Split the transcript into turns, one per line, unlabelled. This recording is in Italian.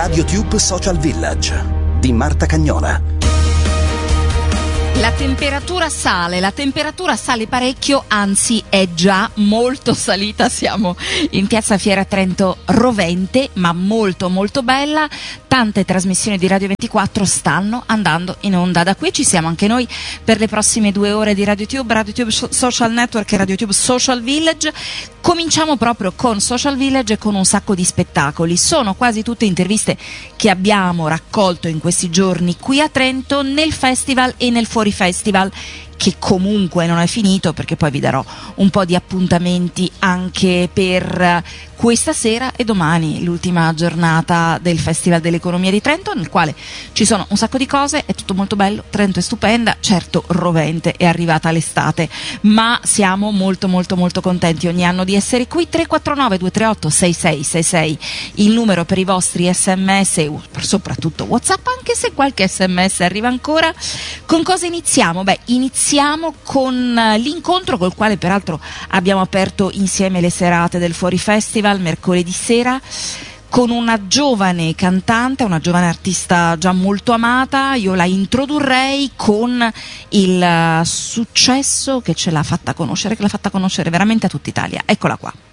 RadioTube Social Village di Marta Cagnola.
La temperatura sale parecchio, anzi è già molto salita. Siamo in piazza Fiera Trento rovente, ma molto molto bella. Tante trasmissioni di Radio 24 stanno andando in onda. Da qui ci siamo anche noi per le prossime 2 ore di RadioTube Social Network e RadioTube Social Village. Cominciamo proprio con Social Village e con un sacco di spettacoli. Sono quasi tutte interviste che abbiamo raccolto in questi giorni qui a Trento, nel festival e nel fuori festival, che comunque non è finito, perché poi vi darò un po' di appuntamenti anche per questa sera e domani, l'ultima giornata del Festival dell'Economia di Trento, nel quale ci sono un sacco di cose, è tutto molto bello, Trento è stupenda, certo rovente, è arrivata l'estate, ma siamo molto molto molto contenti ogni anno di essere qui. 349 238 6666 il numero per i vostri sms e soprattutto WhatsApp, anche se qualche sms arriva ancora. Con cosa iniziamo? Iniziamo con l'incontro col quale peraltro abbiamo aperto insieme le serate del Fuori Festival mercoledì sera, con una giovane cantante, una giovane artista già molto amata. Io la introdurrei con il successo che ce l'ha fatta conoscere, veramente a tutta Italia. Eccola qua.